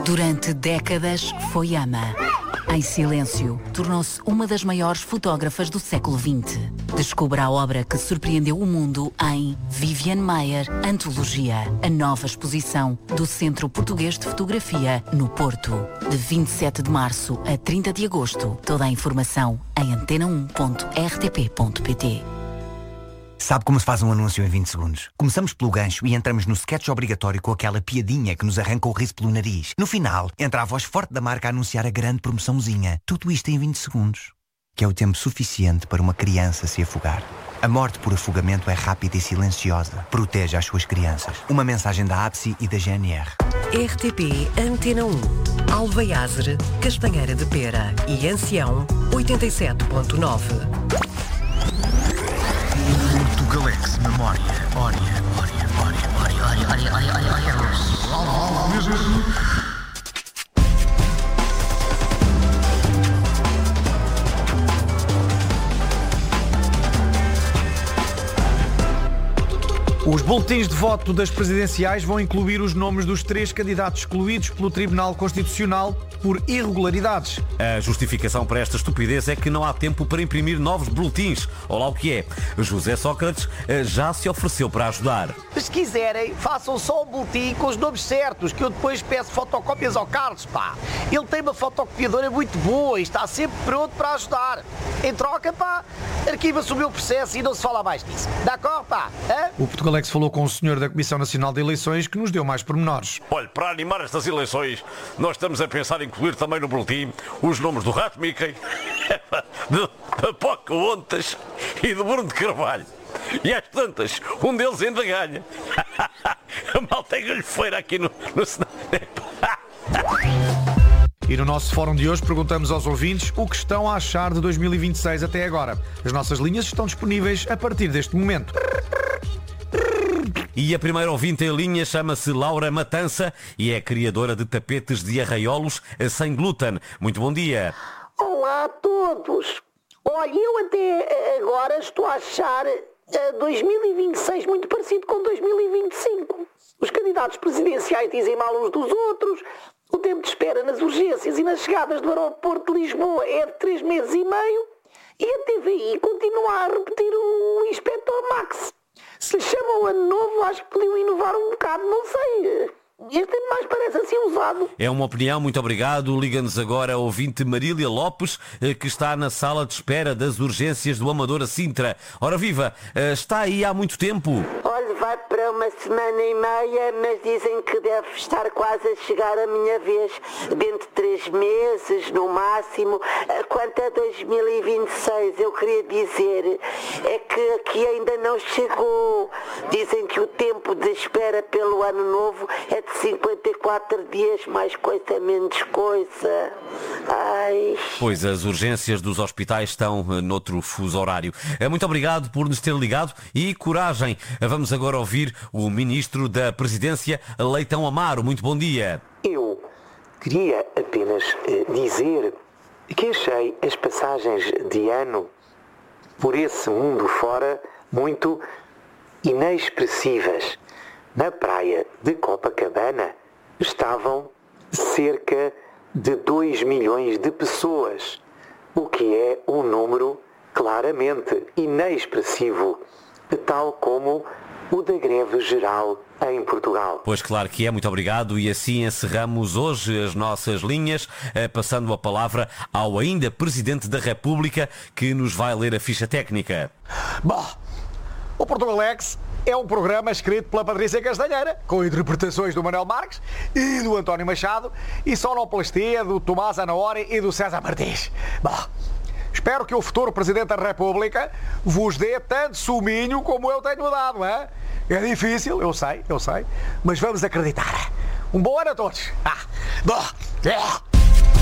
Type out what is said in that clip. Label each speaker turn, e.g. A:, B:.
A: Durante décadas foi ama. Em silêncio, tornou-se uma das maiores fotógrafas do século XX. Descubra a obra que surpreendeu o mundo em Viviane Maier, Antologia, a nova exposição do Centro Português de Fotografia, no Porto. De 27 de março a 30 de agosto. Toda a informação em antena1.rtp.pt.
B: Sabe como se faz um anúncio em 20 segundos? Começamos pelo gancho e entramos no sketch obrigatório com aquela piadinha que nos arranca o riso pelo nariz. No final, entra a voz forte da marca a anunciar a grande promoçãozinha. Tudo isto em 20 segundos. Que é o tempo suficiente para uma criança se afogar. A morte por afogamento é rápida e silenciosa. Proteja as suas crianças. Uma mensagem da APSI e da GNR.
C: RTP Antena 1. Alveiazer, Castanheira de Pera e Ancião 87.9.
D: Portugalex Memória. Ória.
E: Os boletins de voto das presidenciais vão incluir os nomes dos 3 candidatos excluídos pelo Tribunal Constitucional por irregularidades.
F: A justificação para esta estupidez é que não há tempo para imprimir novos boletins. Olá, o que é? José Sócrates já se ofereceu para ajudar.
G: Se quiserem, façam só um boletim com os nomes certos, que eu depois peço fotocópias ao Carlos, pá. Ele tem uma fotocopiadora muito boa e está sempre pronto para ajudar. Em troca, pá, arquiva-se o meu processo e não se fala mais disso. D'accord, pá? Hã?
E: O Portugalex falou com o senhor da Comissão Nacional de Eleições, que nos deu mais pormenores.
H: Olha, para animar estas eleições, nós estamos a pensar em incluir também no boletim os nomes do Rato Mickey, de Pocahontas e do Bruno de Carvalho. E às tantas, um deles ainda ganha. A malta é galhofeira aqui no Senado.
E: E no nosso fórum de hoje perguntamos aos ouvintes o que estão a achar de 2026 até agora. As nossas linhas estão disponíveis a partir deste momento.
F: E a primeira ouvinte em linha chama-se Laura Matança e é criadora de tapetes de arraiolos sem glúten. Muito bom dia.
I: Olá a todos. Olha, eu até agora estou a achar 2026 muito parecido com 2025. Os candidatos presidenciais dizem mal uns dos outros, o tempo de espera nas urgências e nas chegadas do aeroporto de Lisboa é de 3 meses e meio e a TVI continua a repetir o Inspector Max. Se lhe chamam Ano Novo, acho que podiam inovar um bocado, não sei. Este ano mais parece assim usado.
F: É uma opinião, muito obrigado. Liga-nos agora a ouvinte Marília Lopes, que está na sala de espera das urgências do Amadora Sintra. Ora viva, está aí há muito tempo.
I: Olha, vai para uma semana e meia, mas dizem que deve estar quase a chegar a minha vez. Dentro de 3 meses, no máximo. Quanto a 2026, eu queria dizer é que aqui ainda não chegou. Dizem que o tempo de espera pelo Ano Novo é de 54 dias, mais coisa, menos coisa. Ai.
F: Pois, as urgências dos hospitais estão noutro fuso horário. Muito obrigado por nos ter ligado e coragem. Vamos agora ouvir o Ministro da Presidência, Leitão Amaro. Muito bom dia.
J: Eu queria apenas dizer que achei as passagens de ano por esse mundo fora muito inexpressivas. Na praia de Copacabana estavam cerca de 2 milhões de pessoas, o que é um número claramente inexpressivo, tal como o da greve geral em Portugal.
F: Pois claro que é, muito obrigado, e assim encerramos hoje as nossas linhas, passando a palavra ao ainda Presidente da República, que nos vai ler a ficha técnica.
E: Bom, o Portugalex é um programa escrito pela Patrícia Castanheira, com interpretações do Manuel Marques e do António Machado, e sonoplastia do Tomás Anaori e do César Martins. Bom, espero que o futuro Presidente da República vos dê tanto suminho como eu tenho dado, hein? É difícil, eu sei, mas vamos acreditar. Um bom ano a todos. Bom,